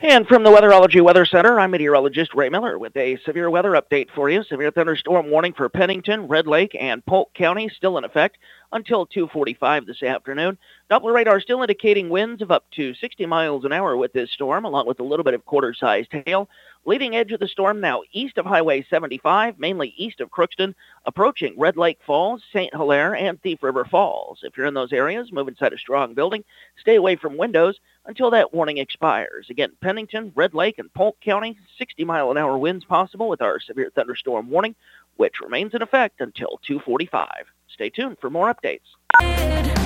And from the Weatherology Weather Center, I'm meteorologist Ray Miller with a severe weather update for you. Severe thunderstorm warning for Pennington, Red Lake, and Polk County still in effect until 2:45 this afternoon. Doppler radar still indicating winds of up to 60 miles an hour with this storm, along with a little bit of quarter-sized hail. Leading edge of the storm now east of Highway 75, mainly east of Crookston, approaching Red Lake Falls, St. Hilaire, and Thief River Falls. If you're in those areas, move inside a strong building. Stay away from windows until that warning expires. Again, Pennington, Red Lake, and Polk County, 60-mile-an-hour winds possible with our severe thunderstorm warning, which remains in effect until 2:45. Stay tuned for more updates.